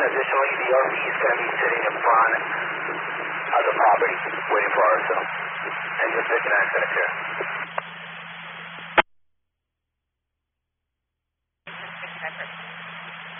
additionally, the RV is going to be sitting in front of the property, waiting for our zone. And you'll take an accident here.